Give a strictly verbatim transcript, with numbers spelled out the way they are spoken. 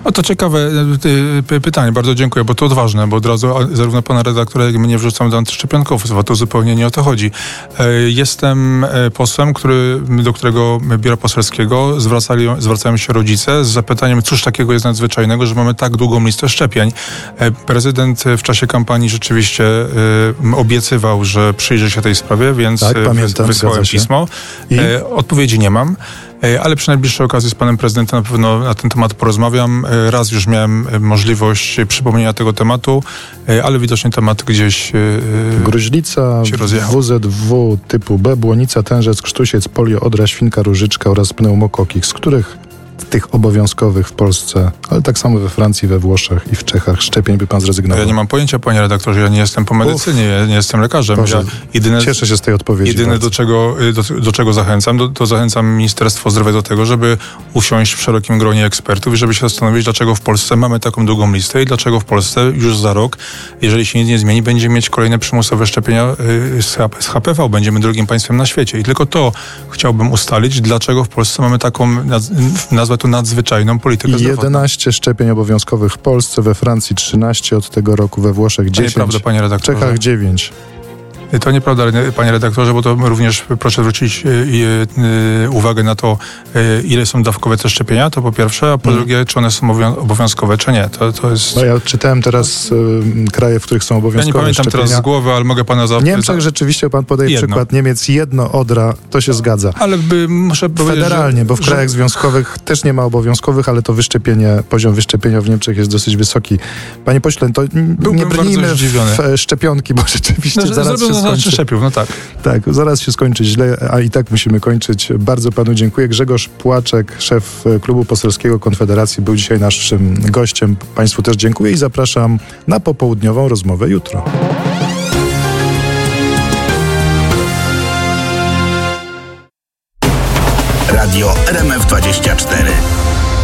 O, to ciekawe y, pytanie, bardzo dziękuję, bo to odważne, bo od razu zarówno pana redaktora, jak i mnie wrzucam do antyszczepionkowców, a to zupełnie nie o to chodzi. Y, jestem posłem, który, do którego biura poselskiego zwracali, zwracają się rodzice z zapytaniem, cóż takiego jest nadzwyczajnego, że mamy tak długą listę szczepień. Y, prezydent w czasie kampanii rzeczywiście y, obiecywał, że przyjrzy się tej sprawie, więc tak, pamiętam, wysłałem pismo. I? Y, odpowiedzi nie mam. Ale przy najbliższej okazji z panem prezydentem na pewno na ten temat porozmawiam. Raz już miałem możliwość przypomnienia tego tematu, ale widocznie temat gdzieś Gruźlica, się rozjechał. W Z W typu B, błonica, tężec, krztusiec, polio, odra, świnka, różyczka oraz pneumokoki, z których tych obowiązkowych w Polsce, ale tak samo we Francji, we Włoszech i w Czechach szczepień by pan zrezygnował? Ja nie mam pojęcia, panie redaktorze, ja nie jestem po medycynie, Uf. ja nie jestem lekarzem. Boże, ja jedyne, cieszę się z tej odpowiedzi. Jedyne, do czego, do, do czego zachęcam, do, to zachęcam Ministerstwo Zdrowia do tego, żeby usiąść w szerokim gronie ekspertów i żeby się zastanowić, dlaczego w Polsce mamy taką długą listę i dlaczego w Polsce już za rok, jeżeli się nic nie zmieni, będziemy mieć kolejne przymusowe szczepienia z H P V. Będziemy drugim państwem na świecie. I tylko to chciałbym ustalić, dlaczego w Polsce mamy taką, nazwę to nadzwyczajną politykę zdrowotną. jedenaście szczepień obowiązkowych w Polsce, we Francji trzynaście od tego roku, we Włoszech dziesięć, to nieprawda, panie redaktorze. w Czechach dziewięć. To nieprawda, panie redaktorze, bo to również proszę zwrócić y, y, uwagę na to, y, ile są dawkowe te szczepienia, to po pierwsze, a po hmm. drugie, czy one są obowiązkowe, czy nie. To, to jest... No ja czytałem teraz y, kraje, w których są obowiązkowe szczepienia. Ja nie pamiętam szczepienia. teraz z głowy, ale mogę pana zapytać. W Niemczech rzeczywiście pan podaje jedno. przykład Niemiec, jedno odra, to się zgadza. Ale by, muszę powiedzieć, federalnie, że, bo w że... krajach związkowych też nie ma obowiązkowych, ale to wyszczepienie, poziom wyszczepienia w Niemczech jest dosyć wysoki. Panie pośle, to Byłbym nie brnijmy w szczepionki, bo rzeczywiście no, zaraz się skończy. Szczepił, no tak. Tak, zaraz się skończy źle, a i tak musimy kończyć. Bardzo panu dziękuję. Grzegorz Płaczek, szef Klubu Poselskiego Konfederacji, był dzisiaj naszym gościem. Państwu też dziękuję i zapraszam na popołudniową rozmowę jutro. Radio R M F dwadzieścia cztery.